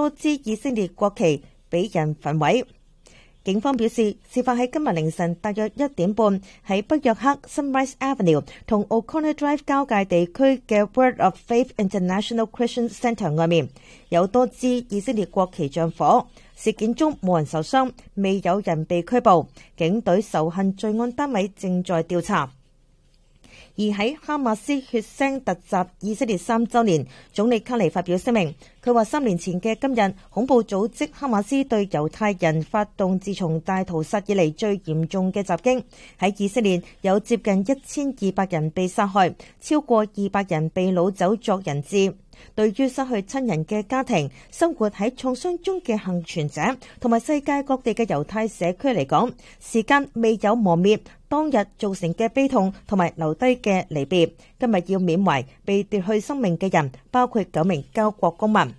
多支以色列國旗俾人焚毀。警方表示，事發喺今日凌晨大約1點半，喺北約克 Sunrise Avenue 同 O'Connor Drive 交界地區嘅 Word of Faith International Christian Centre 外面，有多支以色列國旗着火。事件中冇人受傷，未有人被拘捕。警隊仇恨罪案單位正在調查。而喺哈馬斯血腥突襲以色列3週年，總理卡尼發表聲明，佢話3年前嘅今日，恐怖組織哈馬斯對猶太人發動自從大屠殺以嚟最嚴重嘅襲擊。喺以色列有接近1200人被殺害，超過200人被擄走作人質。對於失去親人嘅家庭、生活喺創傷中嘅幸存者同埋世界各地嘅猶太社區嚟講，時間未有磨滅當日造成嘅悲痛同埋留低嘅離別。今日要緬懷被奪去生命嘅人，包括9名交國公民。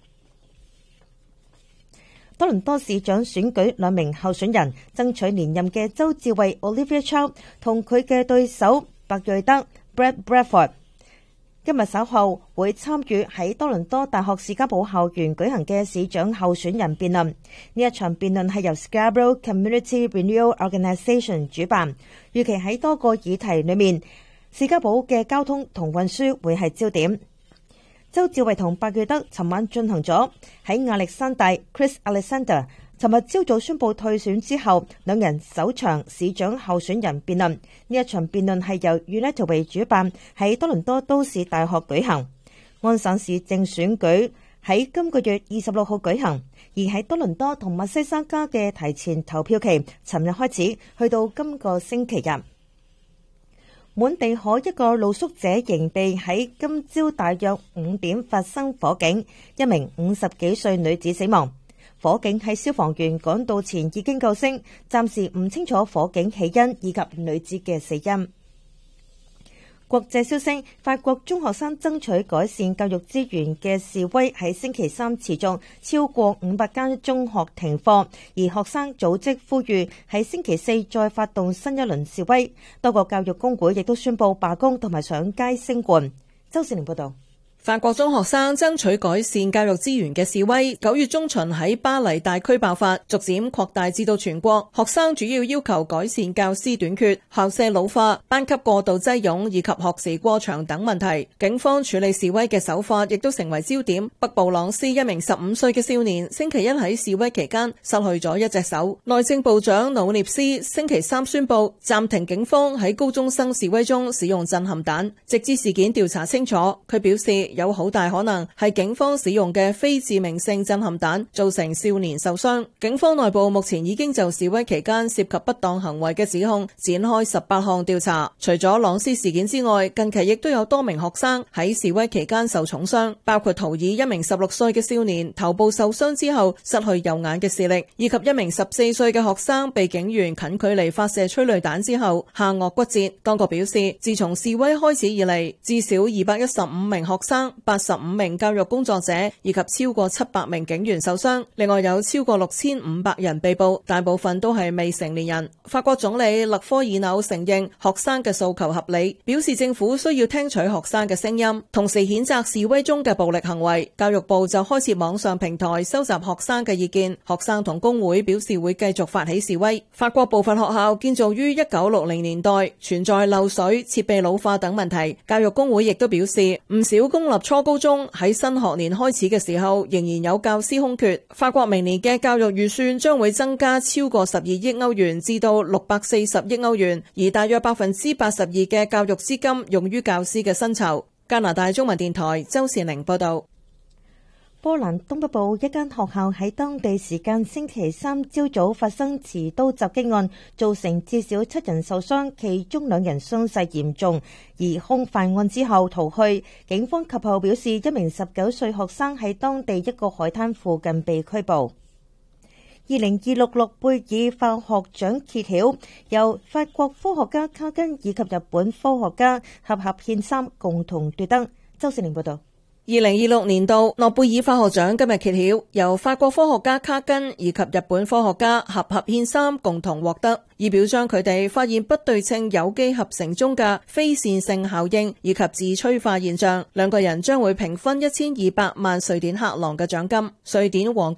多倫多市長選舉2名候選人爭取連任嘅鄒至蕙 Olivia Chow 同佢嘅對手白瑞德 Brad Bradford今日稍後會參與喺多倫多大學士嘉堡校園舉行嘅市長候選人辯論。呢一場辯論係由 Scarborough Community Renewal Organisation 主辦，預期喺多個議題裏面，士嘉堡嘅交通同運輸會係焦點。鄒至蕙同白瑞德尋晚進行咗喺亞歷山大 Chris Alexander 尋日朝早宣布退選之後，兩人首場市長候選人辯論。呢一場辯論係由 United Way 主辦，喺多倫多都市大學舉行。安省市政選舉喺今個月26號舉行，而喺多倫多同密西沙加嘅提前投票期，尋日開始，去到今個星期日。滿地可一個露宿者營地喺今朝大約5點發生火警，一名50幾歲女子死亡。火警喺消防員趕到前已經救熄，暫時唔清楚火警起因以及女子嘅死因。國際消息，法國中學生爭取改善教育資源嘅示威喺星期三持續，超過500間中學停課，而學生組織呼籲喺星期四再發動新一輪示威。多個教育工會亦都宣布罷工同埋上街聲援。周士玲報道。 法國中學生爭取改善教育資源嘅示威9月中旬喺巴黎大區爆發，逐漸擴大至到全國。學生主要要求改善教師短缺、校舍老化、班級過度擠擁以及學時過長等問題。警方處理示威嘅手法亦都成為焦點。北布朗斯一名15歲嘅少年星期一喺示威期間失去咗一隻手。內政部長努涅斯星期三宣布暫停警方喺高中生示威中使用震撼彈，直至事件調查清楚。佢表示有好大可能係警方使用嘅非致命性震撼彈造成少年受傷。警方內部目前已經就示威期間涉及不當行為嘅指控展開18項調查。除咗朗斯事件之外，近期亦都有多名學生喺示威期間受重傷，包括圖爾一名16歲嘅少年頭部受傷之後失去右眼嘅視力，以及一名14歲嘅學生被警員近距離發射催淚彈之後下顎骨折。當局表示，自從示威開始以嚟，至少215名學生、85名教育工作者以及超過700名警員受傷，另外有超過6500人被捕，大部分都係未成年人。法國總理勒科爾紐承認學生嘅訴求合理，表示政府需要聽取學生嘅聲音，同時譴責示威中嘅暴力行為。教育部就開設網上平台收集學生嘅意見，學生同工會表示會繼續發起示威。法國部分學校建造於1960年代，存在漏水、設備老化等問題。教育工會亦都表示，唔少公立初高中喺新學年開始嘅時候仍然有教師空缺。法國明年嘅教育預算將會增加超過12億歐元至到640億歐元，而大約82%嘅教育資金用於教師嘅薪酬。加拿大中文電台周善玲報道。 波蘭東北部一間學校喺當地時間星期三朝早發生持刀襲擊案，造成至少7人受傷，其中2人傷勢嚴重。疑兇犯案之後逃去，警方及後表示一名19歲學生喺當地一個海灘附近被拘捕。2026諾貝爾化學獎揭曉，由法國科學家卡根以及日本科學家合獻三共同奪得。周士玲報道。 2026年度諾貝爾化學獎今日揭曉，由法國科學家卡根以及日本科學家合獻三共同獲得，以表彰佢哋發現不對稱有機合成中嘅非線性效應以及自催化現象。兩個人將會平分1200萬瑞典克朗嘅獎金。瑞典皇